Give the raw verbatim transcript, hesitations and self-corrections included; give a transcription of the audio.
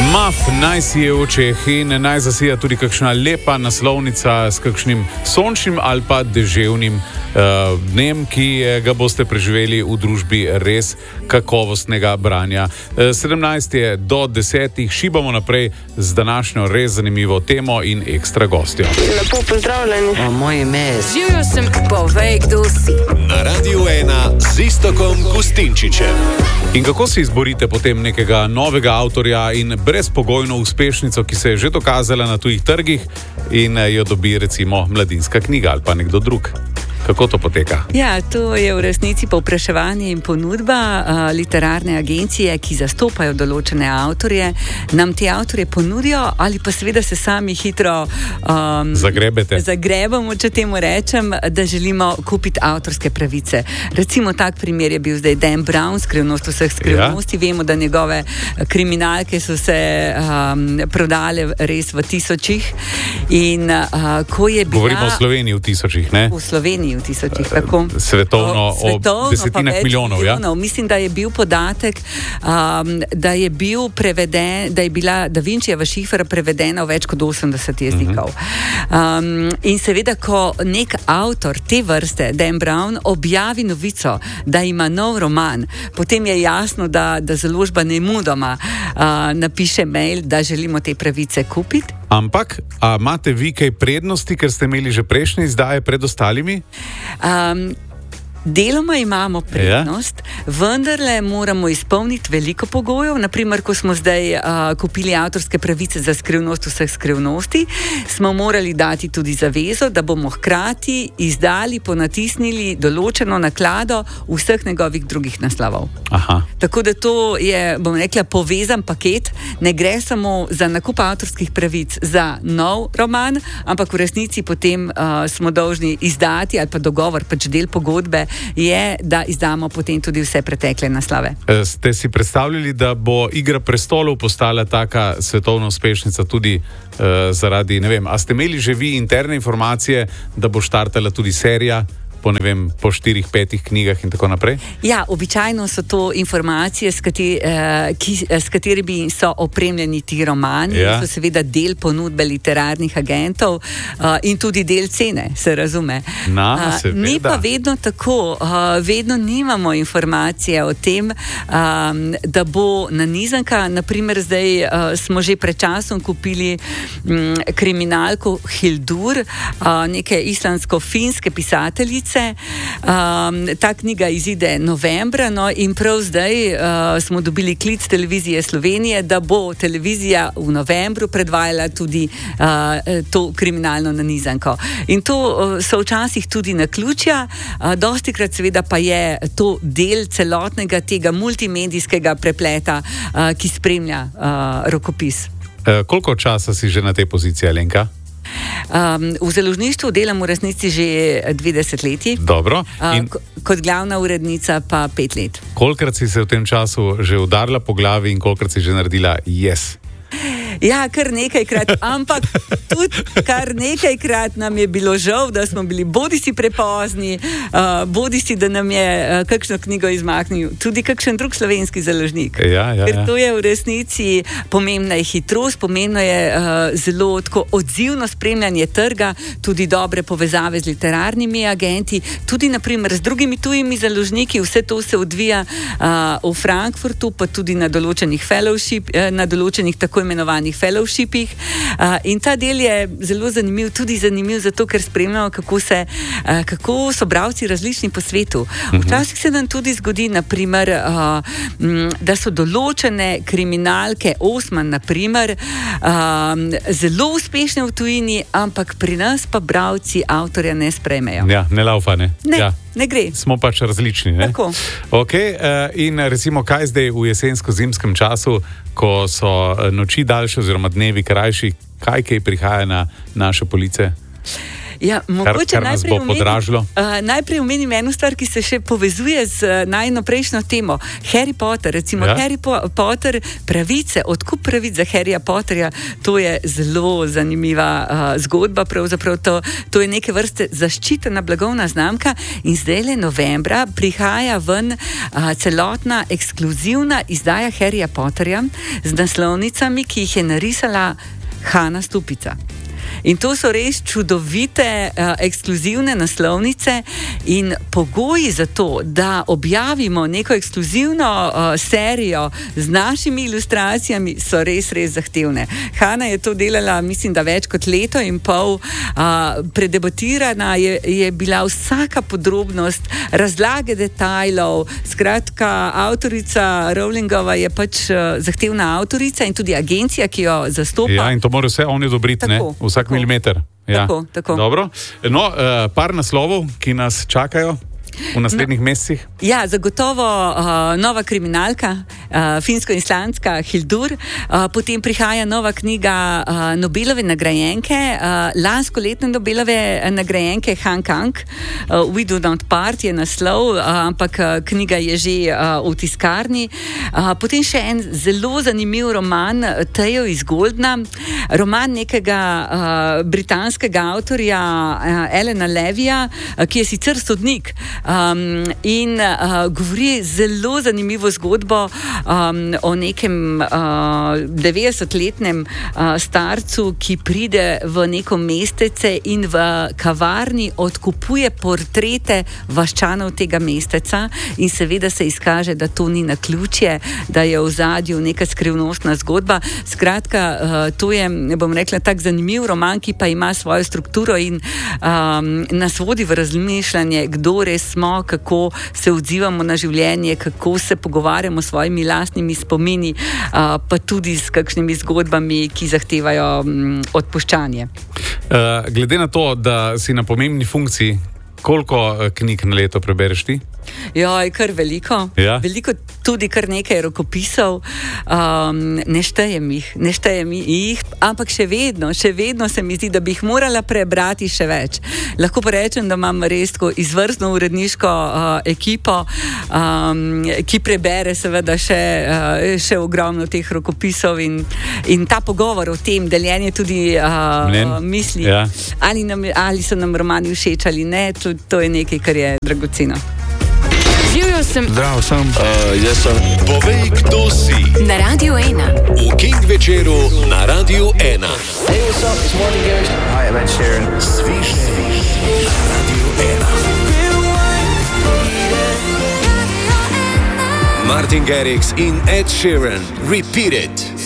Maf naj si je v očeh in naj zasija tudi kakšna lepa naslovnica s kakšnim sončnim ali pa deževnim uh, dnem, ki ga boste preživeli v družbi res kakovostnega branja. Uh, sedemnajst je do desetih, šibamo naprej z današnjo res zanimivo temo in ekstra gostjo. Lepo pozdravljeni. O, moje ime je... Živjo sem, povej, kdo si. Na Radiu ena z Iztokom Gustinčičem. In kako si izborite potem nekega novega avtorja in brezpogojno uspešnico, ki se je že dokazala na tujih trgih in jo dobi recimo Mladinska knjiga ali pa nekdo drug? Kako to poteka? Ja, to je v resnici povpraševanje in ponudba. Uh, literarne agencije, ki zastopajo določene avtorje, nam te avtorje ponudijo ali pa seveda se sami hitro um, Zagrebete. zagrebamo, če temu rečem, da želimo kupiti avtorske pravice. Recimo tak primer je bil zdaj Dan Brown, Skrivnost vseh skrivnosti. Ja. Vemo, da njegove kriminalke so se um, prodale res v tisočih. In uh, ko je bila... Govorimo o Sloveniji v tisočih, ne? V Sloveniji v tisočih, tako. Svetovno, o, svetovno o desetinah milijonov, milijonov, ja? Mislim, da je bil podatek, um, da je bil preveden, da je bila Da Vinčijeva šifra prevedena v več kot osemdeset jezikov. Um, in seveda, ko nek avtor te vrste, Dan Brown, objavi novico, da ima nov roman, potem je jasno, da, da založba nemudoma uh, napiše mail, da želimo te pravice kupiti. Ampak, a imate vi kaj prednosti, ker ste imeli že prejšnje izdaje pred ostalimi? Um, Deloma imamo prednost, ja. Vendarle moramo izpolniti veliko pogojev. Naprimer, ko smo zdaj uh, kupili avtorske pravice za Skrivnost vseh skrivnosti, smo morali dati tudi zavezo, da bomo hkrati izdali, ponatisnili določeno naklado vseh njegovih drugih naslovov. Aha. Tako da to je, bom rekla, povezan paket. Ne gre samo za nakup avtorskih pravic za nov roman, ampak v resnici potem uh, smo dolžni izdati ali pa dogovor, pač del pogodbe je, da izdamo potem tudi vse pretekle naslove. Ste si predstavljali, da bo Igra prestolov postala taka svetovna uspešnica tudi uh, zaradi, ne vem, a ste imeli že vi interne informacije, da bo štartala tudi serija po, ne vem, po štirih, petih knjigah in tako naprej? Ja, običajno so to informacije, s, kateri, eh, ki, s katerimi so opremljeni ti romani, ja. So seveda del ponudbe literarnih agentov eh, in tudi del cene, se razume. Na, eh, ni pa vedno tako, eh, vedno nimamo informacije o tem, eh, da bo nanizanka, naprimer zdaj eh, smo že pred časom kupili hm, kriminalko Hildur, eh, neke islandsko-finske pisateljice. Um, ta knjiga izide novembra, no, in prav zdaj uh, smo dobili klic televizije Slovenije, da bo televizija v novembru predvajala tudi uh, to kriminalno nanizanko. In to uh, so včasih tudi naključja, uh, dostikrat seveda pa je to del celotnega tega multimedijskega prepleta, uh, ki spremlja uh, rokopis. E, koliko časa si že na tej poziciji, Alenka? Um, v založništvu delam v resnici že dve desetletji. Dobro. In uh, kot glavna urednica pa pet let. Kolikrat si se v tem času že udarila po glavi in kolikrat si že naredila yes? Ja, kar nekajkrat, ampak tudi kar nekajkrat nam je bilo žal, da smo bili bodisi prepozni, uh, bodisi, da nam je uh, kakšno knjigo izmaknil tudi kakšen drug slovenski založnik. Ja, ja, Ker ja. to je v resnici pomembna je hitrost, pomembno je uh, zelo tako odzivno spremljanje trga, tudi dobre povezave z literarnimi agenti, tudi naprimer z drugimi tujimi založniki, vse to se odvija uh, v Frankfurtu, pa tudi na določenih fellowship, uh, na določenih tako imenovanih fellowshipih. Uh, in ta del je zelo zanimiv, tudi zanimiv zato, ker spremljamo, kako, se, uh, kako so bralci različni po svetu. Včasih se nam tudi zgodi, naprimer, uh, m, da so določene kriminalke, Osman, naprimer, uh, zelo uspešne v tujini, ampak pri nas pa bralci avtorja ne sprejmejo. Ja, ne laufa, ne? Ne. Ja. Ne gre. Smo pač različni, ne? Tako. Okay, uh, in recimo, kaj zdaj v jesensko-zimskem času, ko so noči daljše oziroma dnevi krajši, kaj kaj prihaja na naše police? Ja, mogoče kar, kar nas bo podražilo. Uh, najprej omenim eno stvar, ki se še povezuje z uh, najno prejšnjo temo. Harry Potter, recimo ja. Harry po Potter, pravice, odkup pravic za Harryja Potterja, to je zelo zanimiva uh, zgodba, pravzaprav to, to je neke vrste zaščitena blagovna znamka in zdaj le novembra prihaja ven uh, celotna ekskluzivna izdaja Harryja Potterja z naslovnicami, ki jih je narisala Hana Stupica. In to so res čudovite, uh, ekskluzivne naslovnice in pogoji za to, da objavimo neko ekskluzivno uh, serijo z našimi ilustracijami, so res, res zahtevne. Hana je to delala, mislim, da več kot leto in pol. Uh, predebatirana je, je bila vsaka podrobnost, razlage detajlov. Skratka, avtorica Rowlingova je pač uh, zahtevna avtorica in tudi agencija, ki jo zastopa. Ja, in to mora vse oni odobriti, ne? Vsak milimeter. Ja. Tako, tako. Dobro. No, uh, par naslovov, ki nas čakajo v naslednjih no, mesecih. Ja, zagotovo uh, nova kriminalka, uh, finsko-islandska Hildur, uh, potem prihaja nova knjiga uh, Nobelove nagrajenke, uh, lansko letne Nobelove nagrajenke Han Kang, uh, We Do Not Part je naslov, uh, ampak uh, knjiga je že uh, v tiskarni. Uh, potem še en zelo zanimiv roman Tejo iz Goldna, roman nekega uh, britanskega avtorja uh, Elena Levija, uh, ki je sicer sodnik, Um, in uh, govori zelo zanimivo zgodbo um, o nekem uh, devetdesetletnem uh, starcu, ki pride v neko mestece in v kavarni odkupuje portrete vaščanov tega mesteca in seveda se izkaže, da to ni naključje, da je v ozadju neka skrivnostna zgodba. Skratka, uh, to je, bom rekla, tak zanimiv roman, ki pa ima svojo strukturo in um, nas vodi v razmišljanje, kdo res smo, kako se odzivamo na življenje, kako se pogovarjamo s svojimi lastnimi spomini, pa tudi s kakšnimi zgodbami, ki zahtevajo odpuščanje. Glede na to, da si na pomembni funkciji, koliko knjig na leto prebereš ti? Joj, kar veliko. Ja. Veliko, tudi kar nekaj rokopisov. Um, ne štejem jih, ne štejem jih, ampak še vedno, še vedno se mi zdi, da bi jih morala prebrati še več. Lahko pa rečem, da imam res tako izvrstno uredniško uh, ekipo, um, ki prebere seveda še, uh, še ogromno teh rokopisov in, in ta pogovor o tem, deljenje tudi uh, misli, ja. ali, nam, ali so nam romani všeč ali ne, to, to je nekaj, kar je dragoceno. Živjo sem. Zdravo sem. Uh, jaz sem. Povej, kdo si. Na Radiu ena. V King večeru na Radiu ena. Hey, what's up? It's Martin Garrix. Hi, I'm Ed Sheeran. Sviš na Radiu ena. Martin Garrix in Ed Sheeran. Repeat it.